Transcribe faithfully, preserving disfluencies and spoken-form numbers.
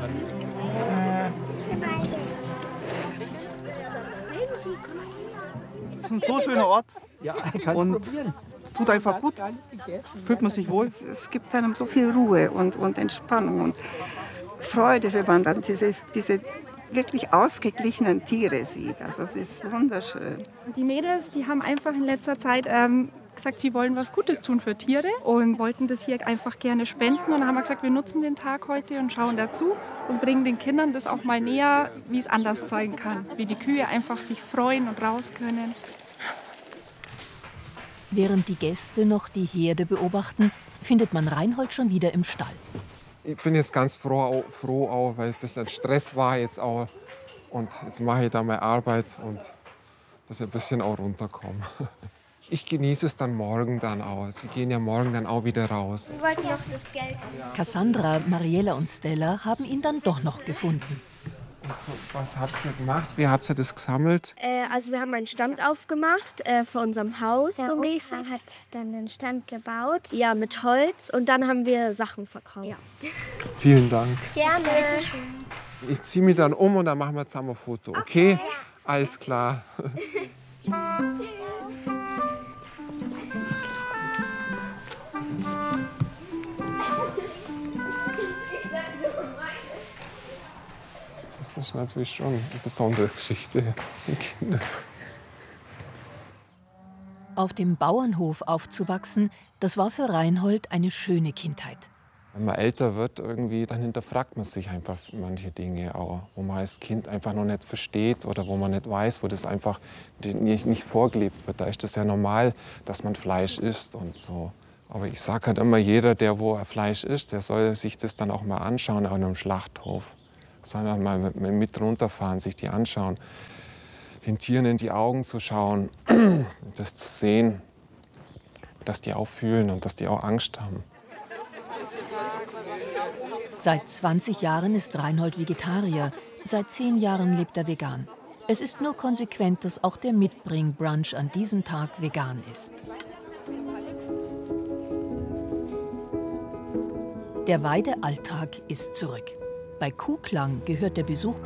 Es ist ein so schöner Ort. Ja, und es tut einfach gut. Fühlt man sich wohl. Es gibt einem so viel Ruhe und, und Entspannung und Freude, wenn man dann diese, diese wirklich ausgeglichenen Tiere sieht. Also es ist wunderschön. Die Mädels, die haben einfach in letzter Zeit ähm, gesagt, sie wollen was Gutes tun für Tiere und wollten das hier einfach gerne spenden. Und dann haben wir gesagt, wir nutzen den Tag heute und schauen dazu und bringen den Kindern das auch mal näher, wie es anders zeigen kann. Wie die Kühe einfach sich freuen und raus können. Während die Gäste noch die Herde beobachten, findet man Reinhold schon wieder im Stall. Ich bin jetzt ganz froh, froh auch, weil ein bisschen Stress war jetzt auch. Und jetzt mache ich da meine Arbeit und dass ich ein bisschen auch runterkomme. Ich genieße es dann morgen dann auch. Sie gehen ja morgen dann auch wieder raus. Wir wollten noch das Geld. Cassandra, Mariella und Stella haben ihn dann doch noch gefunden. Was habt ihr gemacht? Wie habt ihr das gesammelt? Äh, also wir haben einen Stand aufgemacht äh, vor unserem Haus. Der so Opa hat dann den Stand gebaut. Ja, mit Holz. Und dann haben wir Sachen verkauft. Ja. Vielen Dank. Gerne. Ich ziehe mich dann um und dann machen wir zusammen ein Foto. Okay? Okay. Alles klar. Tschüss. Das ist natürlich schon eine besondere Geschichte. Auf dem Bauernhof aufzuwachsen, das war für Reinhold eine schöne Kindheit. Wenn man älter wird, irgendwie, dann hinterfragt man sich einfach manche Dinge auch, wo man als Kind einfach noch nicht versteht oder wo man nicht weiß, wo das einfach nicht, nicht vorgelebt wird. Da ist das ja normal, dass man Fleisch isst und so. Aber ich sage halt immer, jeder, der wo er Fleisch isst, der soll sich das dann auch mal anschauen, auch in einem Schlachthof. Sondern mal mit runterfahren, sich die anschauen, den Tieren in die Augen zu schauen, das zu sehen, dass die auch fühlen und dass die auch Angst haben. Seit zwanzig Jahren ist Reinhold Vegetarier, seit zehn Jahren lebt er vegan. Es ist nur konsequent, dass auch der Mitbring-Brunch an diesem Tag vegan ist. Der Weidealltag ist zurück. Bei Kuhklang gehört der Besuch